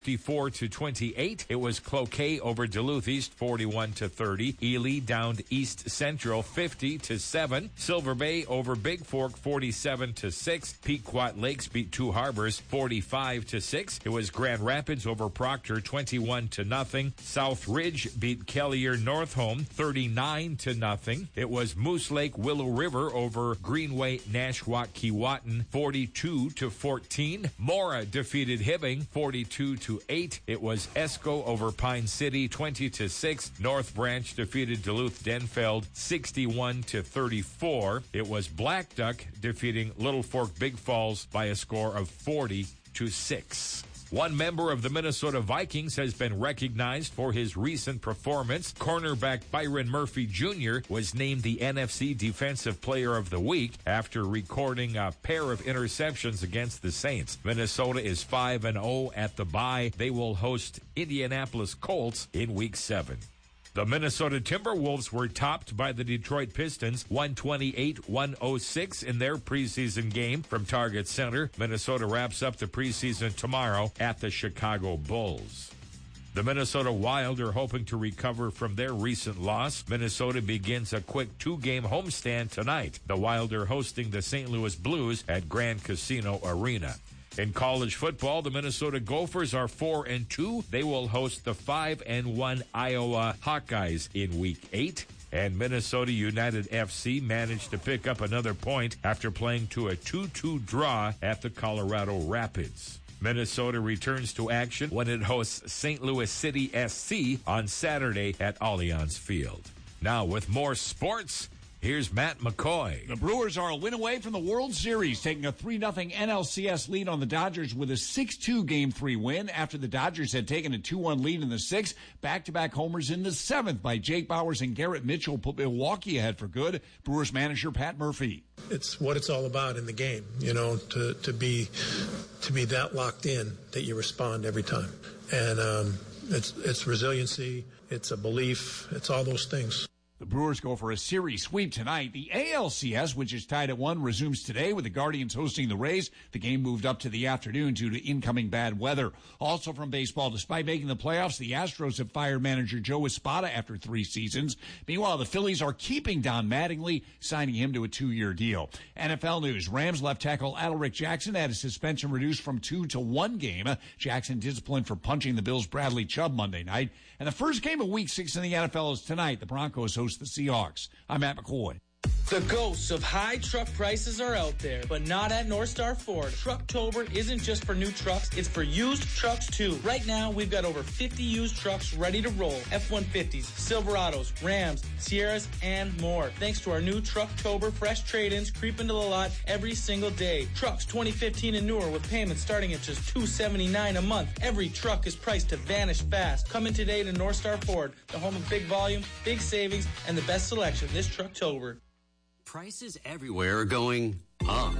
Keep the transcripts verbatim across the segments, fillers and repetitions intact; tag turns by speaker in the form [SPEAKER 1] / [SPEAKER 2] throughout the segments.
[SPEAKER 1] fifty-four to twenty-eight. It was Cloquet over Duluth East, forty-one to thirty. Ely downed East Central, fifty to seven. Silver Bay over Big Fork, forty-seven to six. Pequot Lakes beat Two Harbors, forty-five to six. It was Grand Rapids over Proctor, twenty-one to nothing. South Ridge beat Kellier North Home, thirty-nine to nothing. It was Moose Lake Willow River over Greenway Nashwauk Keewatin, forty-two to fourteen. Mora defeated Hibbing, forty-two to eight. It was Esco over Pine City, twenty to six. North Branch defeated Duluth Denfeld, sixty-one to thirty-four. It was Black Duck defeating Little Fork Big Falls by a score of forty to six. One member of the Minnesota Vikings has been recognized for his recent performance. Cornerback Byron Murphy Junior was named the N F C Defensive Player of the Week after recording a pair of interceptions against the Saints. Minnesota is five and oh at the bye. They will host Indianapolis Colts in Week seven. The Minnesota Timberwolves were topped by the Detroit Pistons, one twenty-eight to one oh six in their preseason game from Target Center. Minnesota wraps up the preseason tomorrow at the Chicago Bulls. The Minnesota Wild are hoping to recover from their recent loss. Minnesota begins a quick two-game homestand tonight. The Wild are hosting the Saint Louis Blues at Grand Casino Arena. In college football, the Minnesota Gophers are four and two. They will host the five and one Iowa Hawkeyes in week eight. And Minnesota United F C managed to pick up another point after playing to a two two draw at the Colorado Rapids. Minnesota returns to action when it hosts Saint Louis City S C on Saturday at Allianz Field. Now with more sports, here's Matt McCoy.
[SPEAKER 2] The Brewers are a win away from the World Series, taking a three nothing N L C S lead on the Dodgers with a six two Game three win after the Dodgers had taken a two one lead in the sixth. Back-to-back homers in the seventh by Jake Bauers and Garrett Mitchell put Milwaukee ahead for good. Brewers manager Pat Murphy.
[SPEAKER 3] It's what it's all about in the game, you know, to, to be to be that locked in that you respond every time. And um, it's it's resiliency, it's a belief, it's all those things.
[SPEAKER 2] The Brewers go for a series sweep tonight. The A L C S, which is tied at one, resumes today with the Guardians hosting the Rays. The game moved up to the afternoon due to incoming bad weather. Also from baseball, despite making the playoffs, the Astros have fired manager Joe Espada after three seasons. Meanwhile, the Phillies are keeping Don Mattingly, signing him to a two-year deal. N F L news, Rams left tackle Alaric Jackson had his suspension reduced from two to one game. Jackson disciplined for punching the Bills' Bradley Chubb Monday night. And the first game of week six in the N F L is tonight. The Broncos host the Seahawks. I'm Matt McCoy.
[SPEAKER 4] The ghosts of high truck prices are out there, but not at North Star Ford. Trucktober isn't just for new trucks, it's for used trucks too. Right now, we've got over fifty used trucks ready to roll. F one fifties, Silverados, Rams, Sierras, and more. Thanks to our new Trucktober fresh trade-ins creeping to the lot every single day. Trucks twenty fifteen and newer with payments starting at just two hundred seventy-nine dollars a month. Every truck is priced to vanish fast. Come in today to North Star Ford, the home of big volume, big savings, and the best selection this Trucktober.
[SPEAKER 5] Prices everywhere are going up.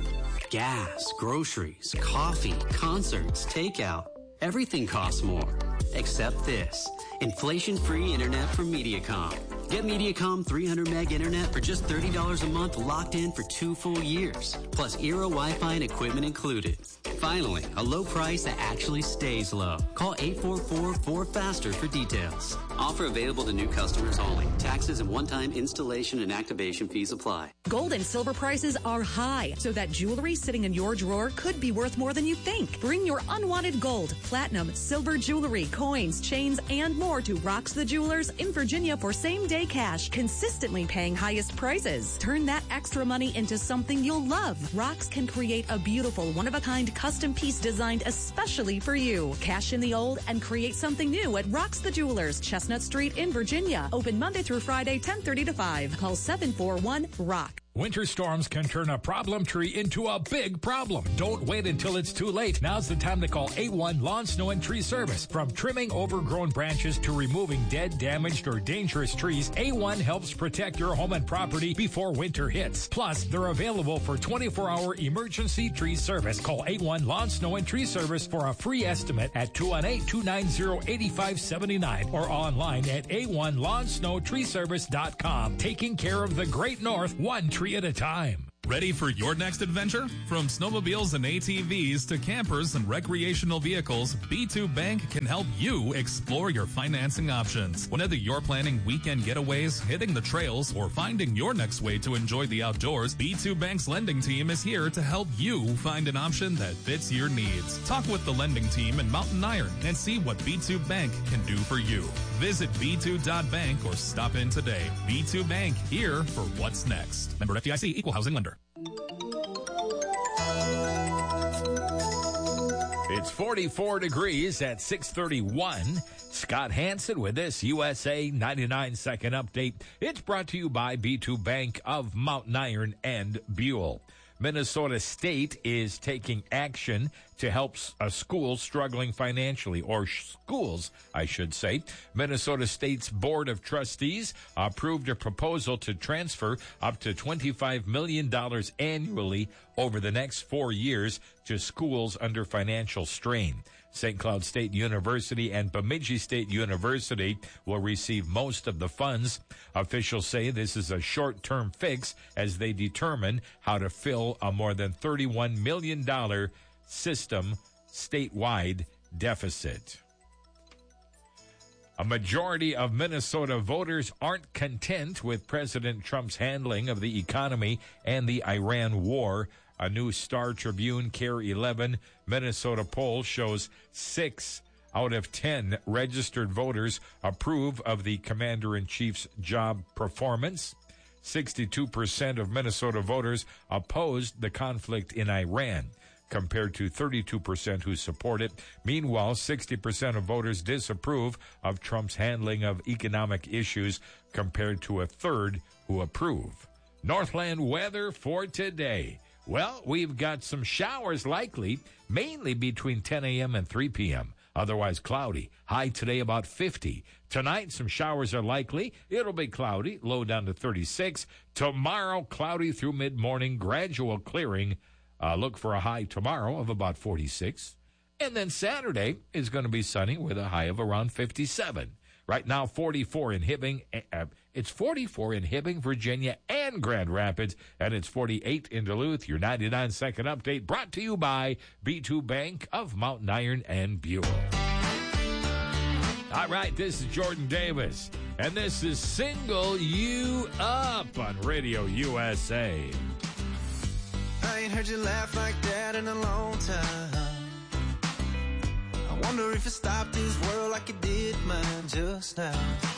[SPEAKER 5] Gas, groceries, coffee, concerts, takeout. Everything costs more. Except this. Inflation-free internet from Mediacom. Get Mediacom three hundred meg internet for just thirty dollars a month locked in for two full years. Plus Eero Wi-Fi and equipment included. Finally, a low price that actually stays low. Call eight four four, four faster for details. Offer available to new customers only. Taxes and one-time installation and activation fees apply.
[SPEAKER 6] Gold and silver prices are high, so that jewelry sitting in your drawer could be worth more than you think. Bring your unwanted gold, platinum, silver jewelry, coins, chains, and more to Rox the Jewelers in Virginia for same-day cash, consistently paying highest prices. Turn that extra money into something you'll love. Rox can create a beautiful, one-of-a-kind custom piece designed especially for you. Cash in the old and create something new at Rox the Jewelers, Chestnut Street in Virginia. Open Monday through Friday, ten thirty to five. Call seven four one, rock.
[SPEAKER 7] Winter storms can turn a problem tree into a big problem. Don't wait until it's too late. Now's the time to call A one Lawn, Snow, and Tree Service. From trimming overgrown branches to removing dead, damaged, or dangerous trees, A one helps protect your home and property before winter hits. Plus, they're available for twenty-four hour emergency tree service. Call A one Lawn, Snow, and Tree Service for a free estimate at two one eight, two nine zero, eight five seven nine or online at A one Lawn Snow Tree Service dot com. Taking care of the Great North, one tree at a time.
[SPEAKER 8] Ready for your next adventure? From snowmobiles and A T Vs to campers and recreational vehicles, B two Bank can help you explore your financing options. Whether you're planning weekend getaways, hitting the trails, or finding your next way to enjoy the outdoors, B two Bank's lending team is here to help you find an option that fits your needs. Talk with the lending team in Mountain Iron and see what B two Bank can do for you. Visit b two dot bank or stop in today. B two Bank, here for what's next. Member F D I C, Equal Housing Lender.
[SPEAKER 1] It's forty-four degrees at six thirty-one. Scott Hansen with this U S A ninety-nine second update. It's brought to you by B two Bank of Mountain Iron and Buell. Minnesota State is taking action to help a school struggling financially, or schools, I should say. Minnesota State's Board of Trustees approved a proposal to transfer up to twenty-five million dollars annually over the next four years to schools under financial strain. Saint Cloud State University and Bemidji State University will receive most of the funds. Officials say this is a short-term fix as they determine how to fill a more than thirty-one million dollars system statewide deficit. A majority of Minnesota voters aren't content with President Trump's handling of the economy and the Iran war. A new Star Tribune Care eleven Minnesota poll shows six out of ten registered voters approve of the commander-in-chief's job performance. sixty-two percent of Minnesota voters opposed the conflict in Iran, compared to thirty-two percent who support it. Meanwhile, sixty percent of voters disapprove of Trump's handling of economic issues, compared to a third who approve. Northland weather for today. Well, we've got some showers likely, mainly between ten a.m. and three p.m. Otherwise cloudy. High today about fifty. Tonight, some showers are likely. It'll be cloudy, low down to thirty-six. Tomorrow, cloudy through mid-morning, gradual clearing. Uh, look for a high tomorrow of about forty-six. And then Saturday is going to be sunny with a high of around fifty-seven. Right now, forty-four in Hibbing. Uh, it's forty-four in Hibbing, Virginia, and Grand Rapids, and it's forty-eight in Duluth. Your ninety-nine second update brought to you by B two Bank of Mountain Iron and Buell. All right, this is Jordan Davis, and this is Single You Up on Radio U S A.
[SPEAKER 9] I ain't heard you laugh like that in a long time. I wonder if it stopped this world like it did mine just now.